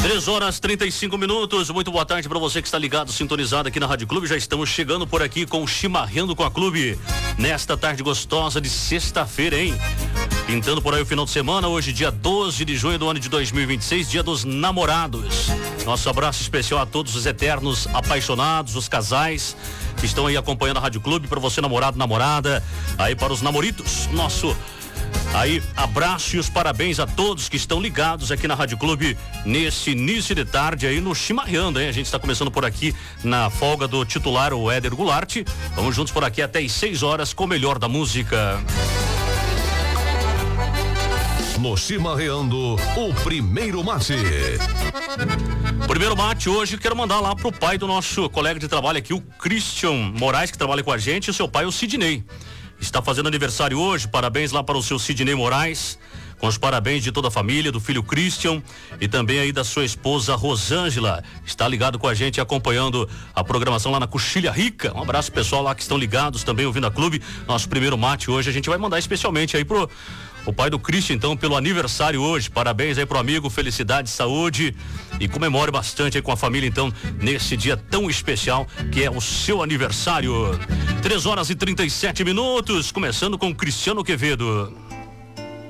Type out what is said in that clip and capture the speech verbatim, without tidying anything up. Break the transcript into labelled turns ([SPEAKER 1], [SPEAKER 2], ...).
[SPEAKER 1] três horas e trinta e cinco minutos, muito boa tarde para você que está ligado, sintonizado aqui na Rádio Clube. Já estamos chegando por aqui com o Chimarrando com a Clube, nesta tarde gostosa de sexta-feira, hein? Pintando por aí o final de semana, hoje dia doze de junho do ano de dois mil e vinte e seis, dia dos namorados. Nosso abraço especial a todos os eternos apaixonados, os casais que estão aí acompanhando a Rádio Clube, para você namorado, namorada, aí para os namoritos, nosso aí abraço e os parabéns a todos que estão ligados aqui na Rádio Clube nesse início de tarde aí no Chimarrando, hein? A gente está começando por aqui na folga do titular, o Éder Goulart. Vamos juntos por aqui até às seis horas com o melhor da música.
[SPEAKER 2] No Chimarreando, o primeiro mate.
[SPEAKER 1] Primeiro mate hoje, quero mandar lá pro pai do nosso colega de trabalho aqui, o Christian Moraes, que trabalha com a gente, e o seu pai, o Sidney. Está fazendo aniversário hoje, parabéns lá para o seu Sidney Moraes, com os parabéns de toda a família, do filho Christian e também aí da sua esposa Rosângela. Está ligado com a gente, acompanhando a programação lá na Coxilha Rica. Um abraço pessoal lá que estão ligados, também ouvindo a Clube. Nosso primeiro mate hoje, a gente vai mandar especialmente aí pro o pai do Christian, então, pelo aniversário hoje. Parabéns aí pro amigo, felicidade, saúde e comemore bastante aí com a família, então, nesse dia tão especial que é o seu aniversário. três horas e trinta e sete minutos, começando com Cristiano Quevedo.